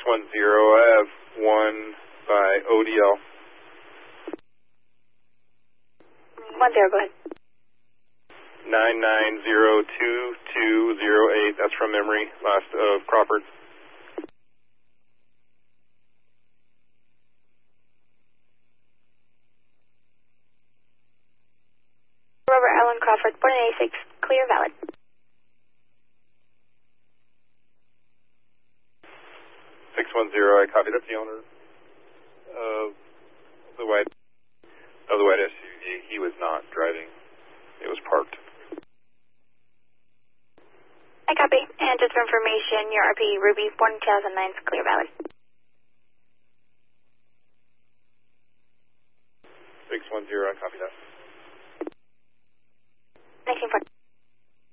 I have one by ODL. 10, go ahead. 99022208, that's from memory, last of Crawford. Robert Allen Crawford, born in 86, clear, valid. 610, I copied up the owner of the white SUV. He was not driving. It was parked. I copy. And just for information, your RP Ruby, born in 2009, is clear, valid. 610, I copied that. 1940.